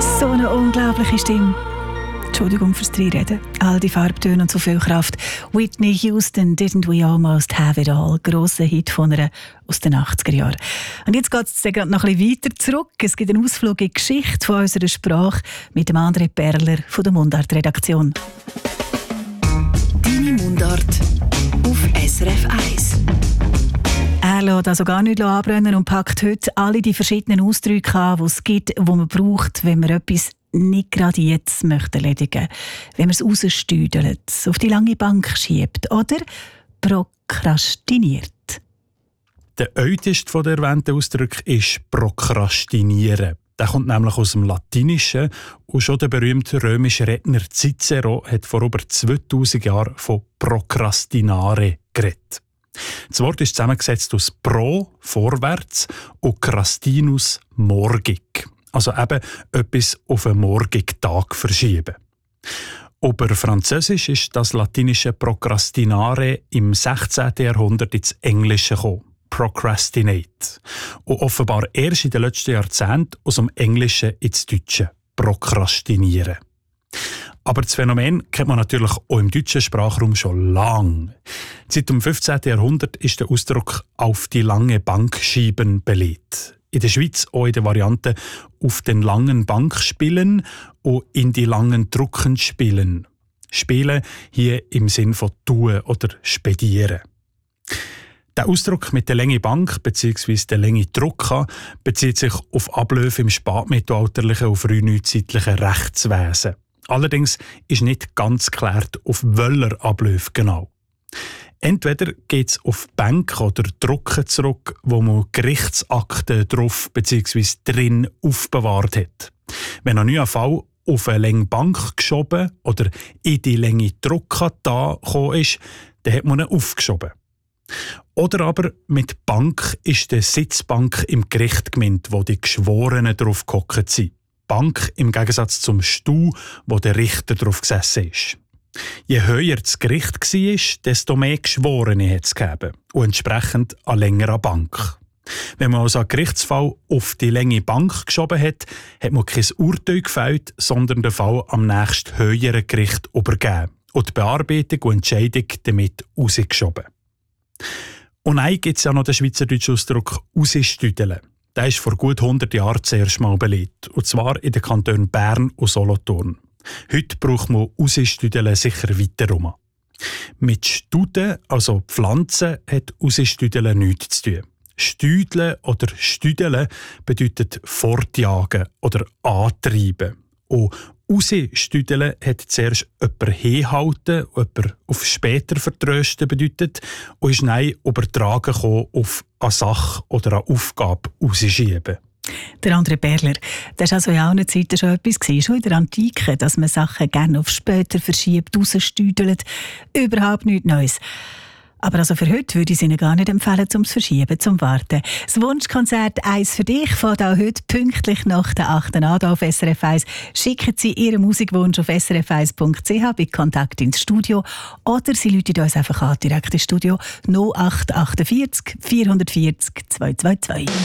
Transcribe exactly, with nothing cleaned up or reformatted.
So eine unglaubliche Stimme. Entschuldigung fürs Dreinreden. All die Farbtöne und so viel Kraft. Whitney Houston, Didn't We Almost Have It All? Grosser Hit von einer aus den achtziger Jahren. Und jetzt geht es gerade noch ein bisschen weiter zurück. Es gibt einen Ausflug in die Geschichte von unserer Sprache mit dem André Perler von der Mundart-Redaktion. Deine Mundart auf S R F eins. Er lässt also gar nicht anbrennen und packt heute alle die verschiedenen Ausdrücke an, die es gibt, die man braucht, wenn man etwas nicht gerade jetzt möchte erledigen. Wenn man es rausstüdelt, auf die lange Bank schiebt oder prokrastiniert. Der älteste der erwähnten Ausdrücke ist prokrastinieren. Der kommt nämlich aus dem Latinischen und schon der berühmte römische Redner Cicero hat vor über zweitausend Jahren von prokrastinare geredet. Das Wort ist zusammengesetzt aus pro, vorwärts, und crastinus, morgig. Also eben etwas auf einen morgigen Tag verschieben. Über Französisch ist das latinische Procrastinare im sechzehnten Jahrhundert ins Englische gekommen. Procrastinate. Und offenbar erst in den letzten Jahrzehnten aus dem Englischen ins Deutsche. Prokrastinieren. Aber das Phänomen kennt man natürlich auch im deutschen Sprachraum schon lange. Seit dem fünfzehnten Jahrhundert ist der Ausdruck «auf die lange Bank schieben» belegt. In der Schweiz auch in der Variante «auf den langen Bank spielen» und «in die langen Drucken spielen». Spielen hier im Sinn von «tun» oder «spedieren». Der Ausdruck mit der langen Bank bzw. der langen Drucke bezieht sich auf Abläufe im spätmittelalterlichen und frühneuzeitlichen Rechtswesen. Allerdings ist nicht ganz geklärt, auf welcher Abläufe genau. Entweder geht es auf Bänke oder Drucken zurück, wo man Gerichtsakten drauf bzw. drin aufbewahrt hat. Wenn ein neuer Fall auf eine lange Bank geschoben oder in die lange Drucke da gekommen ist, dann hat man ihn aufgeschoben. Oder aber mit Bank ist die Sitzbank im Gericht gemeint, wo die Geschworenen drauf gehockt sind. Bank im Gegensatz zum Stuhl, wo der Richter drauf gesessen ist. Je höher das Gericht war, desto mehr Geschworene hat es gegeben und entsprechend eine längere Bank. Wenn man also einen Gerichtsfall auf die lange Bank geschoben hat, hat man kein Urteil gefällt, sondern den Fall am nächsten höheren Gericht übergeben und die Bearbeitung und Entscheidung damit rausgeschoben. Und dann gibt es ja noch den schweizerdeutschen Ausdruck «rausstüdeln». Der ist vor gut hundert Jahren zuerst mal belegt, und zwar in den Kantonen Bern und Solothurn. Heute braucht man «rausstüdeln» sicher weiter. Mit Studen, also Pflanzen, hat «rausstüdeln» nichts zu tun. Stüdeln oder Stüdeln bedeutet fortjagen oder antreiben. Und «rausstüdeln» hat zuerst jemanden hinhalten, jemanden auf später vertrösten bedeutet und ist dann übertragen auf eine Sache oder eine Aufgabe rausschieben. Der André Perler, das war also in allen Zeiten schon etwas gewesen, schon in der Antike, dass man Sachen gerne auf später verschiebt, rausstüdelt. Überhaupt nichts Neues. Aber also für heute würde ich es Ihnen gar nicht empfehlen, zum Verschieben, zum Warten. Das Wunschkonzert «Eins für dich» fährt auch heute pünktlich nach der achten an auf S R F eins. Schicken Sie Ihren Musikwunsch auf s r f eins punkt c h bei Kontakt ins Studio oder Sie rufen uns einfach an, direkt ins Studio null acht vier acht vier vier vier zwei zwei zwei.